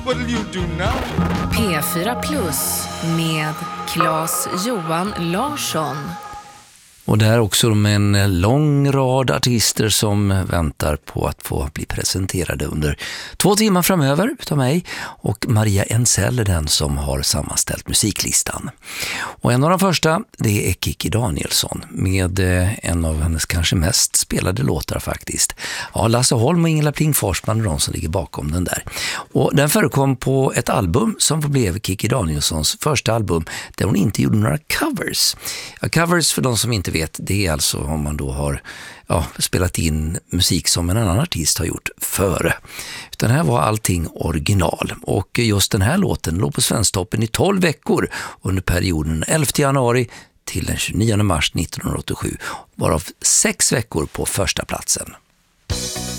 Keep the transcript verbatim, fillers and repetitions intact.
What'll you do now? P fyra Plus med Claes Johan Larsson. Och det är också med en lång rad artister som väntar på att få bli presenterade under två timmar framöver utav mig. Och Maria Ensell är den som har sammanställt musiklistan. Och en av de första, det är Kikki Danielsson med en av hennes kanske mest spelade låtar faktiskt. Ja, Lasse Holm och Ingela Pling Forsman är de som ligger bakom den där. Och den förekom på ett album som blev Kikki Danielssons första album där hon inte gjorde några covers. Ja, covers för de som inte vet, det är alltså om man då har ja, spelat in musik som en annan artist har gjort före. Utan här var allting original. Och just den här låten låg på Svensktoppen i tolv veckor under perioden elfte januari till den tjugonionde mars nittonhundraåttiosju, varav sex veckor på första platsen.